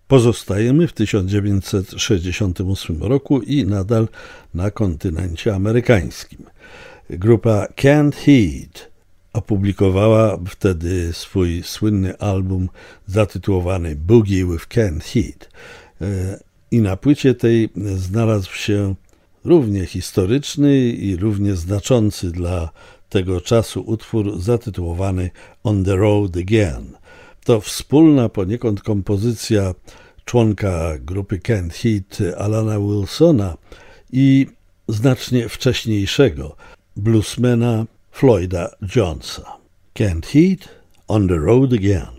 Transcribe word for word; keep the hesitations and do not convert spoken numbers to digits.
Pozostajemy w tysiąc dziewięćset sześćdziesiątym ósmym roku i nadal na kontynencie amerykańskim. Grupa Canned Heat opublikowała wtedy swój słynny album zatytułowany Boogie with Canned Heat. I na płycie tej znalazł się równie historyczny i równie znaczący dla tego czasu utwór zatytułowany On the Road Again. To wspólna poniekąd kompozycja członka grupy Canned Heat Alana Wilsona i znacznie wcześniejszego bluesmana Floyda Jonesa. Canned Heat, On the Road Again.